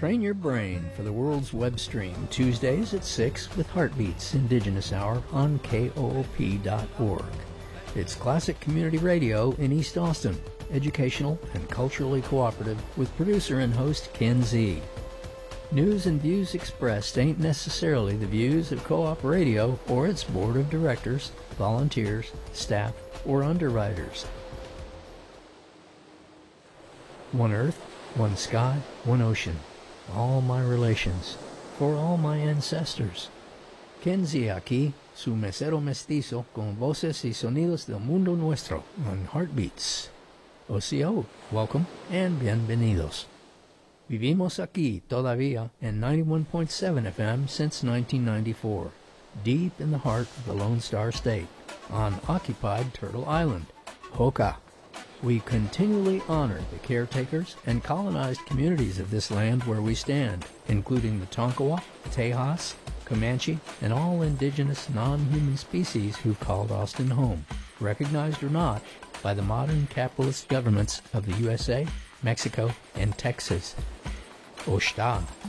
Train your brain for the world's web stream, Tuesdays at 6 with Heartbeats Indigenous Hour on KOOP.org. It's classic community radio in East Austin, educational and culturally cooperative with producer and host Ken Z. News and views expressed ain't necessarily the views of Co-op Radio or its board of directors, volunteers, staff, or underwriters. One earth, one sky, one ocean. All my relations, for all my ancestors. Kenzie aquí, su mesero mestizo, con voces y sonidos del mundo nuestro, on Heartbeats. OCO, welcome and bienvenidos. Vivimos aquí todavía en 91.7 FM since 1994, deep in the heart of the Lone Star State, on occupied Turtle Island, Hoka. We continually honor the caretakers and colonized communities of this land where we stand, including the Tonkawa, Tejas, Comanche, and all indigenous non-human species who've called Austin home, recognized or not by the modern capitalist governments of the USA, Mexico, and Texas. Oshta.